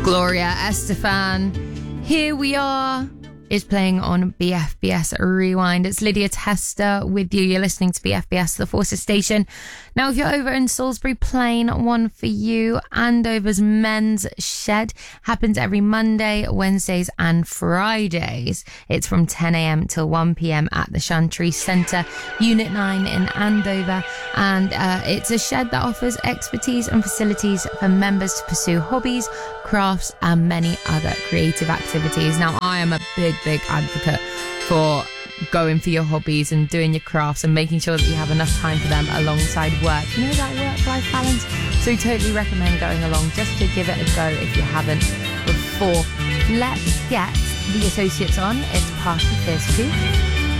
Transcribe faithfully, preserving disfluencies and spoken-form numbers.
Gloria Estefan, Here We Are, is playing on B F B S Rewind. It's Lydia Tester with you. You're listening to B F B S, the Forces Station. Now, if you're over in Salisbury Plain, one for you. Andover's Men's Shed happens every Monday, Wednesdays and Fridays. It's from ten a.m. till one p.m. at the Chantry Centre, Unit nine in Andover. And uh, it's a shed that offers expertise and facilities for members to pursue hobbies, crafts and many other creative activities. Now, I am a big, big advocate for going for your hobbies and doing your crafts and making sure that you have enough time for them alongside work. You know, that work-life balance. So totally recommend going along just to give it a go if you haven't before. Let's get the associates on. It's Party Fizz two.